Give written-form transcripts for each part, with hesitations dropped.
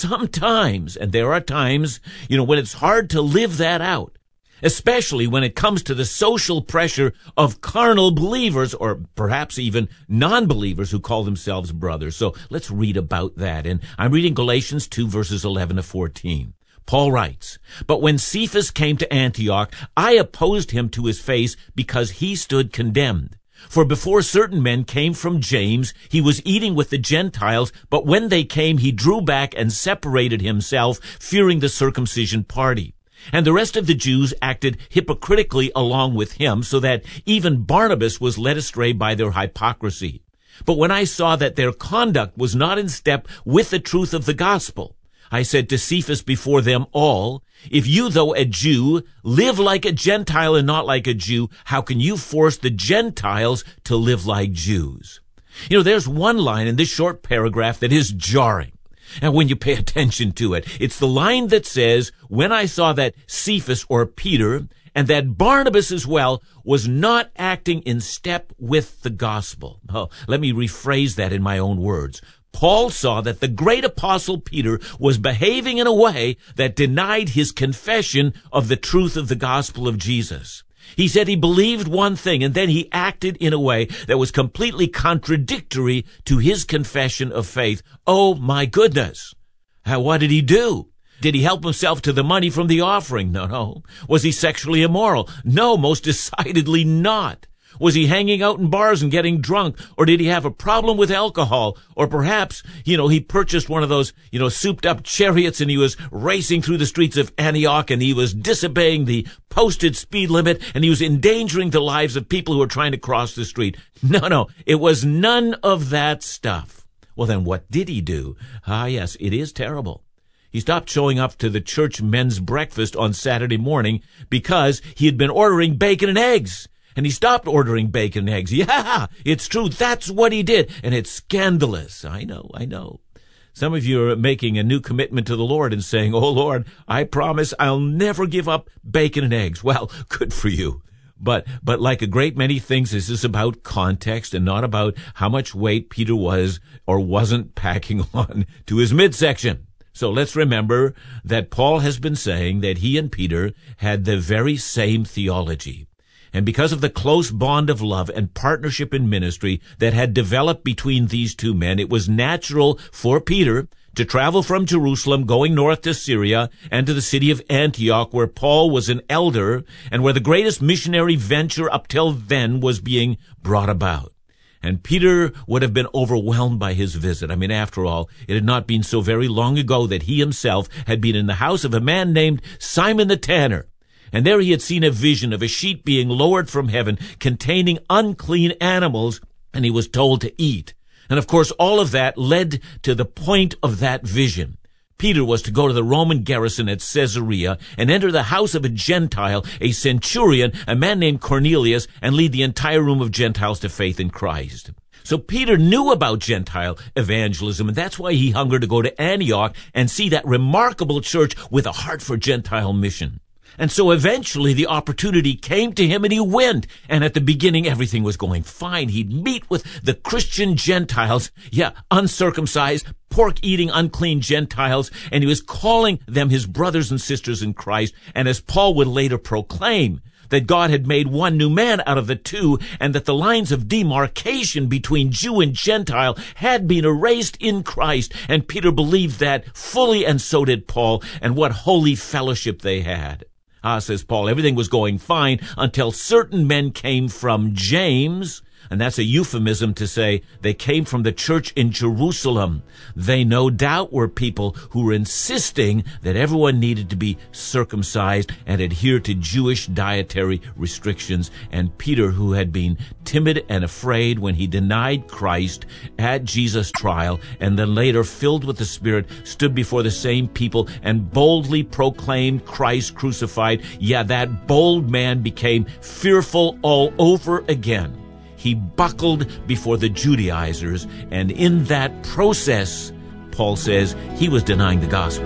sometimes, and there are times, when it's hard to live that out, especially when it comes to the social pressure of carnal believers, or perhaps even non-believers who call themselves brothers. So let's read about that. And I'm reading Galatians 2, verses 11 to 14. Paul writes, "But when Cephas came to Antioch, I opposed him to his face because he stood condemned. For before certain men came from James, he was eating with the Gentiles, but when they came, he drew back and separated himself, fearing the circumcision party. And the rest of the Jews acted hypocritically along with him, so that even Barnabas was led astray by their hypocrisy. But when I saw that their conduct was not in step with the truth of the gospel, I said to Cephas before them all, 'If you, though a Jew, live like a Gentile and not like a Jew, how can you force the Gentiles to live like Jews?'" There's one line in this short paragraph that is jarring. And when you pay attention to it, it's the line that says, "When I saw that Cephas," or Peter, and that Barnabas as well, was not acting in step with the gospel. Oh, let me rephrase that in my own words. Paul saw that the great apostle Peter was behaving in a way that denied his confession of the truth of the gospel of Jesus. He said he believed one thing, and then he acted in a way that was completely contradictory to his confession of faith. Oh, my goodness. What did he do? Did he help himself to the money from the offering? No. Was he sexually immoral? No, most decidedly not. Was he hanging out in bars and getting drunk? Or did he have a problem with alcohol? Or perhaps, he purchased one of those, souped up chariots and he was racing through the streets of Antioch and he was disobeying the posted speed limit and he was endangering the lives of people who were trying to cross the street. No, it was none of that stuff. Well, then what did he do? Yes, it is terrible. He stopped showing up to the church men's breakfast on Saturday morning because he had been ordering bacon and eggs. And he stopped ordering bacon and eggs. Yeah, it's true. That's what he did. And it's scandalous. I know. Some of you are making a new commitment to the Lord and saying, "Oh, Lord, I promise I'll never give up bacon and eggs." Well, good for you. But like a great many things, this is about context and not about how much weight Peter was or wasn't packing on to his midsection. So let's remember that Paul has been saying that he and Peter had the very same theology. And because of the close bond of love and partnership in ministry that had developed between these two men, it was natural for Peter to travel from Jerusalem, going north to Syria and to the city of Antioch, where Paul was an elder and where the greatest missionary venture up till then was being brought about. And Peter would have been overwhelmed by his visit. After all, it had not been so very long ago that he himself had been in the house of a man named Simon the Tanner. And there he had seen a vision of a sheet being lowered from heaven containing unclean animals, and he was told to eat. And of course, all of that led to the point of that vision. Peter was to go to the Roman garrison at Caesarea and enter the house of a Gentile, a centurion, a man named Cornelius, and lead the entire room of Gentiles to faith in Christ. So Peter knew about Gentile evangelism, and that's why he hungered to go to Antioch and see that remarkable church with a heart for Gentile mission. And so eventually the opportunity came to him and he went. And at the beginning, everything was going fine. He'd meet with the Christian Gentiles, uncircumcised, pork-eating, unclean Gentiles, and he was calling them his brothers and sisters in Christ. And as Paul would later proclaim, that God had made one new man out of the two, and that the lines of demarcation between Jew and Gentile had been erased in Christ. And Peter believed that fully, and so did Paul, and what holy fellowship they had. Says Paul, everything was going fine until certain men came from James, and that's a euphemism to say they came from the church in Jerusalem. They no doubt were people who were insisting that everyone needed to be circumcised and adhere to Jewish dietary restrictions. And Peter, who had been timid and afraid when he denied Christ at Jesus' trial, and then later filled with the Spirit, stood before the same people and boldly proclaimed Christ crucified. Yeah, that bold man became fearful all over again. He buckled before the Judaizers, and in that process, Paul says, he was denying the gospel.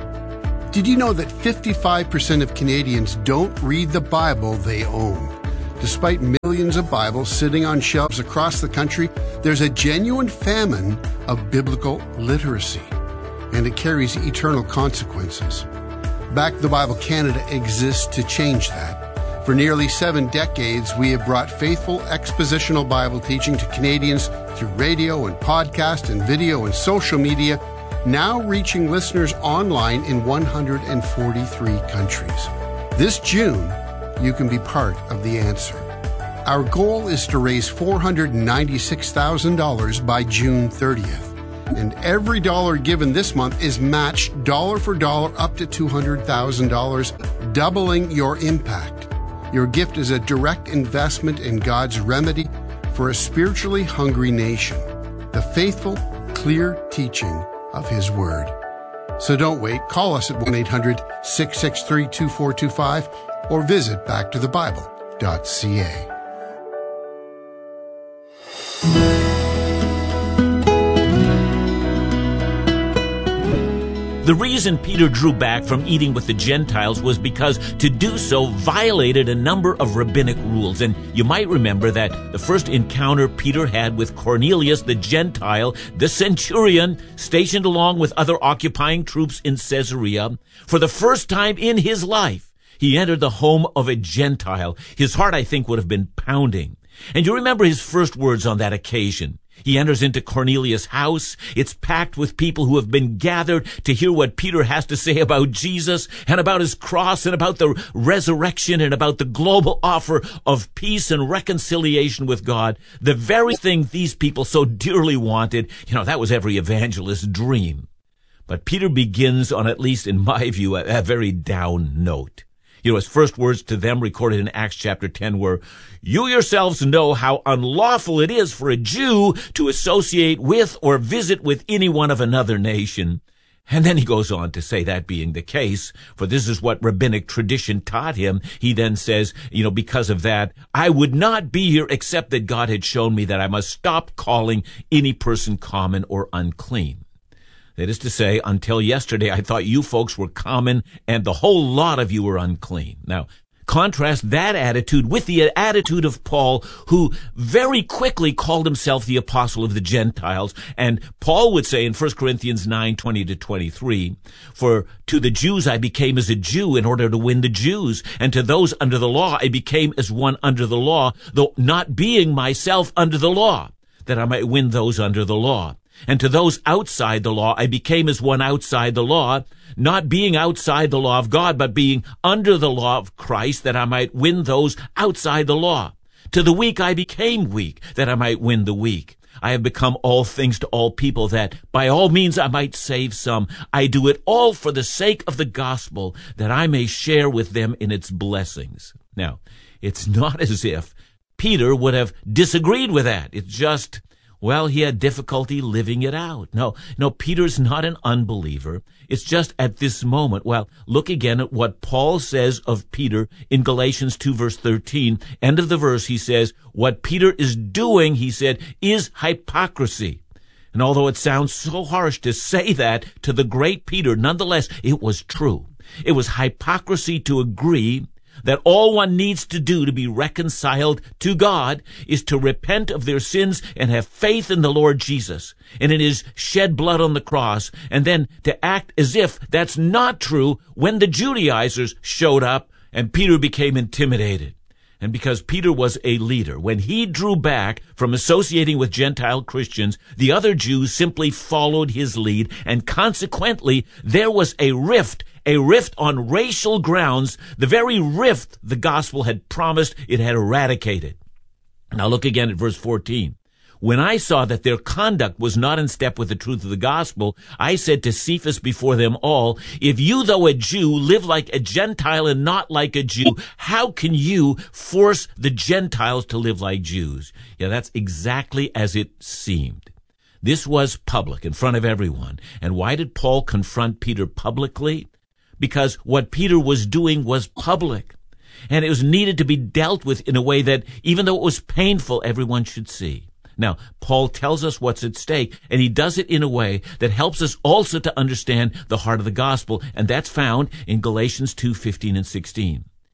Did you know that 55% of Canadians don't read the Bible they own? Despite millions of Bibles sitting on shelves across the country, there's a genuine famine of biblical literacy, and it carries eternal consequences. Back the Bible Canada exists to change that. For nearly 7 decades, we have brought faithful expositional Bible teaching to Canadians through radio and podcast and video and social media, now reaching listeners online in 143 countries. This June, you can be part of the answer. Our goal is to raise $496,000 by June 30th. And every dollar given this month is matched dollar for dollar up to $200,000, doubling your impact. Your gift is a direct investment in God's remedy for a spiritually hungry nation, the faithful, clear teaching of His Word. So don't wait. Call us at 1-800-663-2425 or visit backtothebible.ca. The reason Peter drew back from eating with the Gentiles was because to do so violated a number of rabbinic rules. And you might remember that the first encounter Peter had with Cornelius the Gentile, the centurion, stationed along with other occupying troops in Caesarea, for the first time in his life, he entered the home of a Gentile. His heart, I think, would have been pounding. And you remember his first words on that occasion. He enters into Cornelius' house. It's packed with people who have been gathered to hear what Peter has to say about Jesus and about his cross and about the resurrection and about the global offer of peace and reconciliation with God. The very thing these people so dearly wanted, that was every evangelist's dream. But Peter begins on, at least in my view, a very down note. His first words to them recorded in Acts chapter 10 were, "You yourselves know how unlawful it is for a Jew to associate with or visit with anyone of another nation." And then he goes on to say, that being the case, for this is what rabbinic tradition taught him, he then says, because of that, I would not be here except that God had shown me that I must stop calling any person common or unclean. That is to say, until yesterday, I thought you folks were common and the whole lot of you were unclean. Now, contrast that attitude with the attitude of Paul, who very quickly called himself the apostle of the Gentiles. And Paul would say in 1 Corinthians 9:20-23, "For to the Jews I became as a Jew in order to win the Jews, and to those under the law I became as one under the law, though not being myself under the law, that I might win those under the law. And to those outside the law, I became as one outside the law, not being outside the law of God, but being under the law of Christ, that I might win those outside the law. To the weak I became weak, that I might win the weak. I have become all things to all people, that by all means I might save some. I do it all for the sake of the gospel, that I may share with them in its blessings." Now, it's not as if Peter would have disagreed with that. It's just, he had difficulty living it out. No, Peter's not an unbeliever. It's just at this moment. Look again at what Paul says of Peter in Galatians 2 verse 13. End of the verse, he says, what Peter is doing, he said, is hypocrisy. And although it sounds so harsh to say that to the great Peter, nonetheless, it was true. It was hypocrisy to agree that all one needs to do to be reconciled to God is to repent of their sins and have faith in the Lord Jesus and in His shed blood on the cross, and then to act as if that's not true when the Judaizers showed up and Peter became intimidated. And because Peter was a leader, when he drew back from associating with Gentile Christians, the other Jews simply followed his lead, and consequently there was a rift on racial grounds, the very rift the gospel had promised it had eradicated. Now look again at verse 14. When I saw that their conduct was not in step with the truth of the gospel, I said to Cephas before them all, if you, though a Jew, live like a Gentile and not like a Jew, how can you force the Gentiles to live like Jews? Yeah, that's exactly as it seemed. This was public, in front of everyone. And why did Paul confront Peter publicly? Because what Peter was doing was public. And it was needed to be dealt with in a way that, even though it was painful, everyone should see. Now, Paul tells us what's at stake, and he does it in a way that helps us also to understand the heart of the gospel, and that's found in Galatians 2:15 and 16.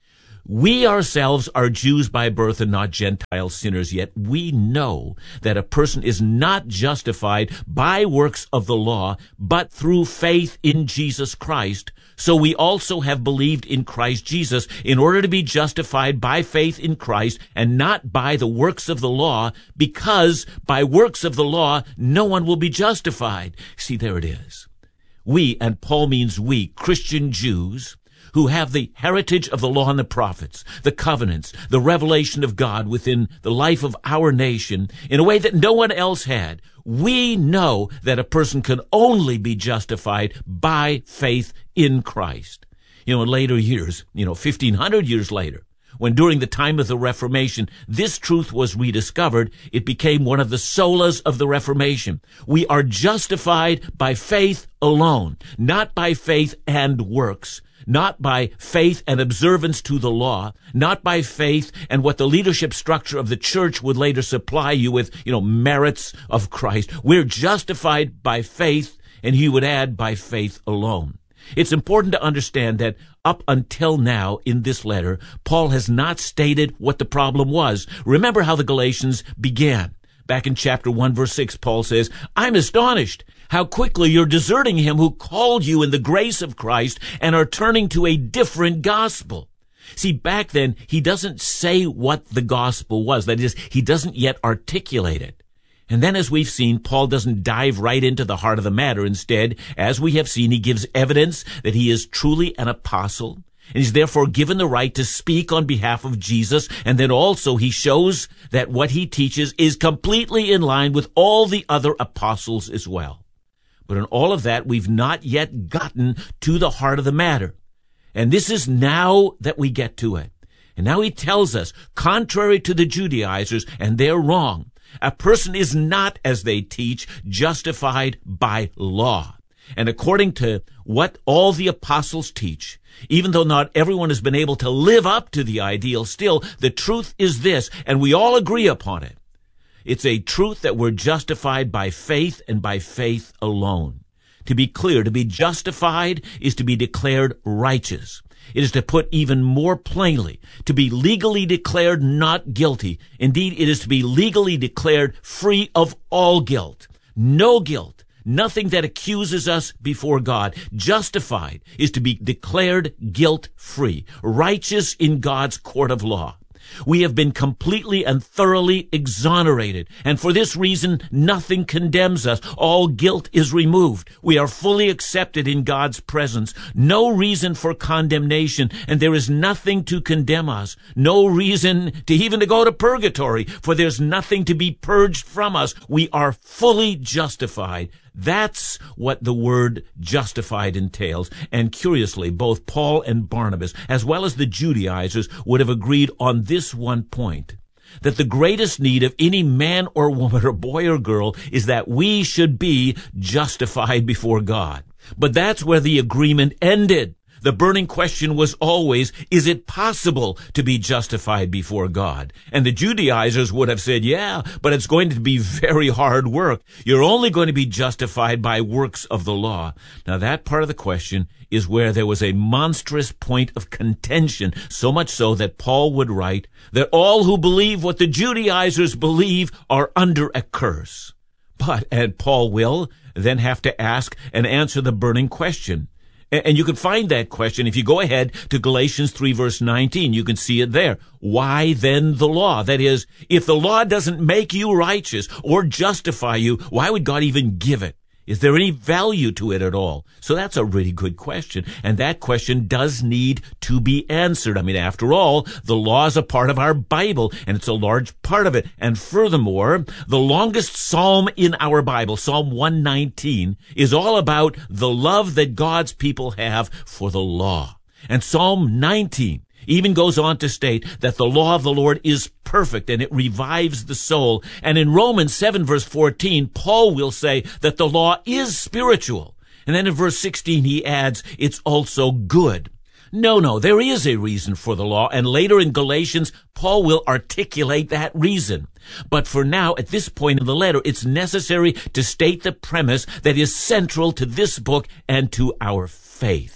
We ourselves are Jews by birth and not Gentile sinners, yet we know that a person is not justified by works of the law, but through faith in Jesus Christ. So we also have believed in Christ Jesus in order to be justified by faith in Christ and not by the works of the law, because by works of the law no one will be justified. See, there it is. We, and Paul means we, Christian Jews, who have the heritage of the law and the prophets, the covenants, the revelation of God within the life of our nation in a way that no one else had. We know that a person can only be justified by faith in Christ. In later years, 1,500 years later, when during the time of the Reformation, this truth was rediscovered, it became one of the solas of the Reformation. We are justified by faith alone, not by faith and works. Not by faith and observance to the law, not by faith and what the leadership structure of the church would later supply you with, merits of Christ. We're justified by faith, and he would add by faith alone. It's important to understand that up until now in this letter, Paul has not stated what the problem was. Remember how the Galatians began. Back in chapter 1, verse 6, Paul says, I'm astonished how quickly you're deserting him who called you in the grace of Christ and are turning to a different gospel. See, back then, he doesn't say what the gospel was. That is, he doesn't yet articulate it. And then, as we've seen, Paul doesn't dive right into the heart of the matter. Instead, as we have seen, he gives evidence that he is truly an apostle, and he's therefore given the right to speak on behalf of Jesus. And then also he shows that what he teaches is completely in line with all the other apostles as well. But in all of that, we've not yet gotten to the heart of the matter. And this is now that we get to it. And now he tells us, contrary to the Judaizers, and they're wrong, a person is not, as they teach, justified by law. And according to what all the apostles teach, even though not everyone has been able to live up to the ideal, still, the truth is this, and we all agree upon it. It's a truth that we're justified by faith and by faith alone. To be clear, to be justified is to be declared righteous. It is to put even more plainly, to be legally declared not guilty. Indeed, it is to be legally declared free of all guilt. No guilt. Nothing that accuses us before God. Justified is to be declared guilt-free, righteous in God's court of law. We have been completely and thoroughly exonerated, and for this reason, nothing condemns us. All guilt is removed. We are fully accepted in God's presence. No reason for condemnation, and there is nothing to condemn us. No reason to go to purgatory, for there's nothing to be purged from us. We are fully justified. That's what the word justified entails. And curiously, both Paul and Barnabas, as well as the Judaizers, would have agreed on this one point, that the greatest need of any man or woman or boy or girl is that we should be justified before God. But that's where the agreement ended. The burning question was always, is it possible to be justified before God? And the Judaizers would have said, yeah, but it's going to be very hard work. You're only going to be justified by works of the law. Now, that part of the question is where there was a monstrous point of contention, so much so that Paul would write that all who believe what the Judaizers believe are under a curse. And Paul will then have to ask and answer the burning question. And you can find that question if you go ahead to Galatians 3 verse 19. You can see it there. Why then the law? That is, if the law doesn't make you righteous or justify you, why would God even give it? Is there any value to it at all? So that's a really good question. And that question does need to be answered. After all, the law is a part of our Bible, and it's a large part of it. And furthermore, the longest psalm in our Bible, Psalm 119, is all about the love that God's people have for the law. And Psalm 19 even goes on to state that the law of the Lord is perfect and it revives the soul. And in Romans 7 verse 14, Paul will say that the law is spiritual. And then in verse 16 he adds, it's also good. No, there is a reason for the law. And later in Galatians, Paul will articulate that reason. But for now, at this point in the letter, it's necessary to state the premise that is central to this book and to our faith.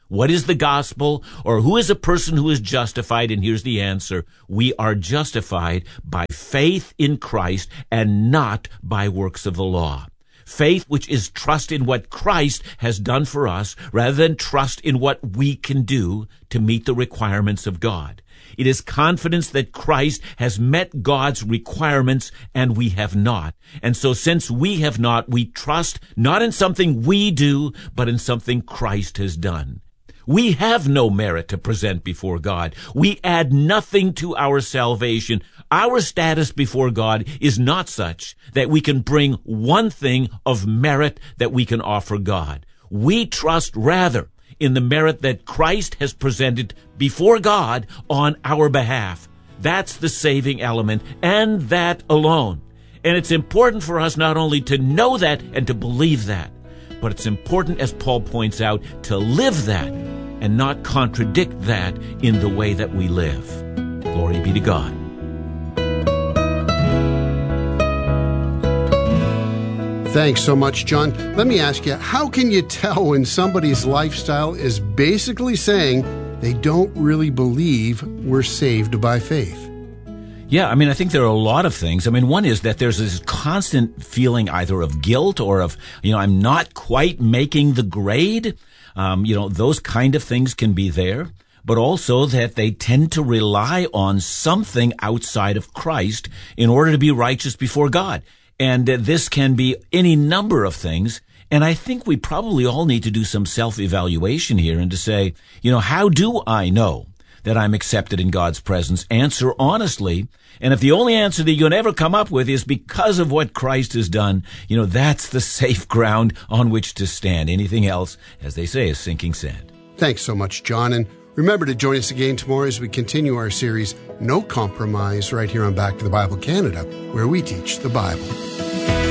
What is the gospel? Or who is a person who is justified? And here's the answer. We are justified by faith in Christ and not by works of the law. Faith, which is trust in what Christ has done for us, rather than trust in what we can do to meet the requirements of God. It is confidence that Christ has met God's requirements and we have not. And so since we have not, we trust not in something we do, but in something Christ has done. We have no merit to present before God. We add nothing to our salvation. Our status before God is not such that we can bring one thing of merit that we can offer God. We trust rather in the merit that Christ has presented before God on our behalf. That's the saving element, and that alone. And it's important for us not only to know that and to believe that, but it's important, as Paul points out, to live that and not contradict that in the way that we live. Glory be to God. Thanks so much, John. Let me ask you, how can you tell when somebody's lifestyle is basically saying they don't really believe we're saved by faith? Yeah, I think there are a lot of things. One is that there's this constant feeling either of guilt or of, I'm not quite making the grade. Those kind of things can be there, but also that they tend to rely on something outside of Christ in order to be righteous before God. And this can be any number of things. And I think we probably all need to do some self-evaluation here and to say, how do I know that I'm accepted in God's presence? Answer honestly. And if the only answer that you can ever come up with is because of what Christ has done, that's the safe ground on which to stand. Anything else, as they say, is sinking sand. Thanks so much, John. And remember to join us again tomorrow as we continue our series, No Compromise, right here on Back to the Bible Canada, where we teach the Bible.